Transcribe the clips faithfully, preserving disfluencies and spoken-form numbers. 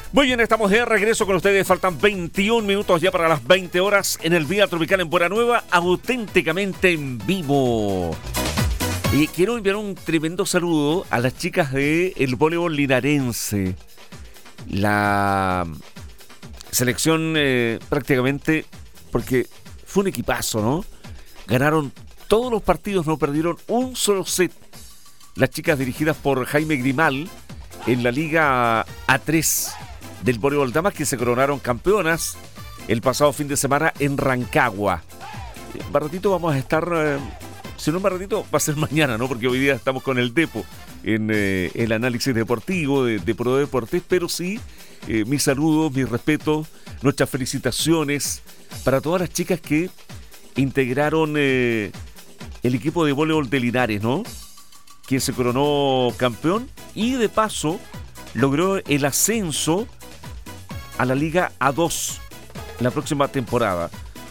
Muy bien, estamos de regreso con ustedes. Faltan veintiún minutos ya para las veinte horas en el Vía Tropical en Buena Nueva, auténticamente en vivo. Y quiero enviar un tremendo saludo a las chicas del voleibol linarense. La selección eh, prácticamente, porque fue un equipazo, ¿no? Ganaron todos los partidos, no perdieron un solo set. Las chicas dirigidas por Jaime Grimal en la Liga A tres del voleibol damas, que se coronaron campeonas el pasado fin de semana en Rancagua. Un ratito vamos a estar, eh, si no un ratito va a ser mañana, ¿no? Porque hoy día estamos con el Depo en eh, el análisis deportivo de, de Pro Deportes, pero sí, eh, mis saludos, mis respetos, nuestras felicitaciones para todas las chicas que integraron eh, el equipo de voleibol de Linares, ¿no? Que se coronó campeón y de paso logró el ascenso a la Liga A dos la próxima temporada.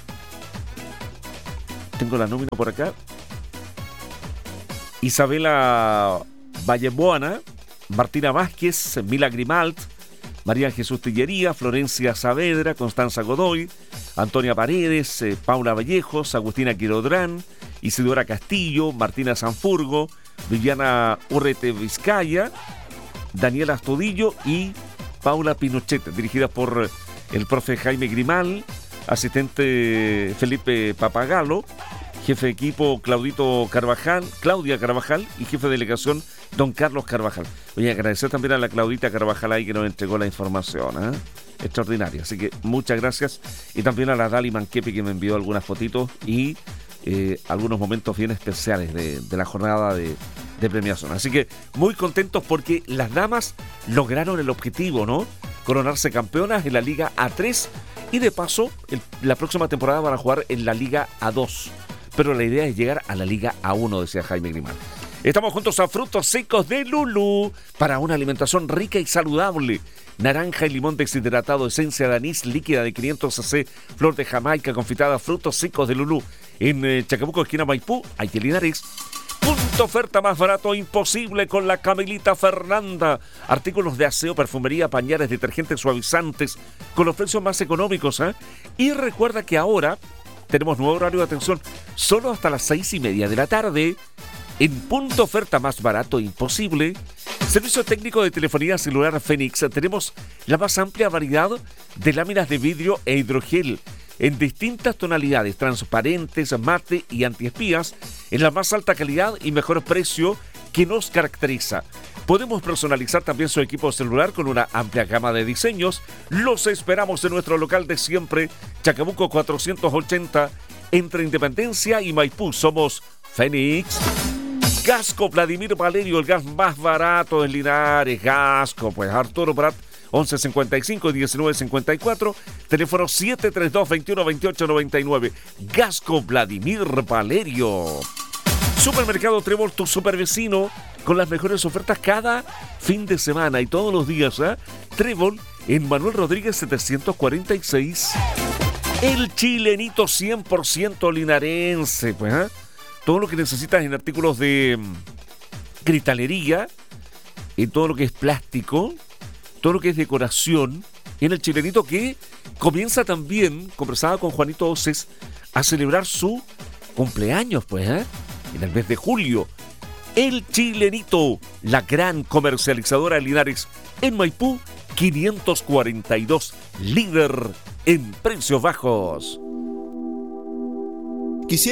Tengo la nómina por acá. Isabela Valleboana, Martina Vázquez, Mila Grimalt, María Jesús Tillería, Florencia Saavedra, Constanza Godoy, Antonia Paredes, eh, Paula Vallejos, Agustina Quirodrán, Isidora Castillo, Martina Sanfurgo, Viviana Urrete Vizcaya, Daniela Astudillo y Paula Pinochet, dirigidas por el profe Jaime Grimal, asistente Felipe Papagalo, jefe de equipo Claudito Carvajal, Claudia Carvajal y jefe de delegación don Carlos Carvajal. Oye, agradecer también a la Claudita Carvajal ahí que nos entregó la información, ¿eh? Extraordinaria, así que muchas gracias. Y también a la Dali Manquepe, que me envió algunas fotitos y eh, algunos momentos bien especiales de, de la jornada de, de premiación. Así que muy contentos porque las damas lograron el objetivo, ¿no? Coronarse campeonas en la Liga A tres y de paso el, la próxima temporada van a jugar en la Liga A dos. Pero la idea es llegar a la Liga A uno, decía Jaime Grimal. Estamos juntos a Frutos Secos de Lulú para una alimentación rica y saludable. Naranja y limón deshidratado, esencia de anís líquida de quinientos centilitros, flor de Jamaica confitada, Frutos Secos de Lulú. En eh, Chacabuco, esquina Maipú, hay Linares. Punto oferta más barato imposible con la Camilita Fernanda. Artículos de aseo, perfumería, pañales, detergentes, suavizantes, con los precios más económicos, ¿eh? Y recuerda que ahora tenemos nuevo horario de atención, solo hasta las seis y media de la tarde. En punto oferta más barato imposible. Servicio técnico de telefonía celular Fénix. Tenemos la más amplia variedad de láminas de vidrio e hidrogel en distintas tonalidades, transparentes, mate y antiespías, en la más alta calidad y mejor precio que nos caracteriza. Podemos personalizar también su equipo celular con una amplia gama de diseños. Los esperamos en nuestro local de siempre, Chacabuco cuatrocientos ochenta, entre Independencia y Maipú. Somos Fénix. Gasco Vladimir Valerio, el gas más barato en Linares. Gasco, pues Arturo Prat, once cincuenta y cinco, diecinueve cincuenta y cuatro, teléfono siete tres dos, veintiuno veintiocho noventa y nueve. Gasco Vladimir Valerio. Supermercado Trébol, tu supervecino, con las mejores ofertas cada fin de semana y todos los días, ¿eh? Trébol en Manuel Rodríguez setecientos cuarenta y seis. El chilenito cien por ciento linarense, pues, ¿eh? Todo lo que necesitas en artículos de cristalería, en todo lo que es plástico, todo lo que es decoración, en el chilenito, que comienza también, conversaba con Juanito Oces, a celebrar su cumpleaños, pues, ¿eh? En el mes de julio. El chilenito, la gran comercializadora de Linares, en Maipú, quinientos cuarenta y dos, líder en precios bajos.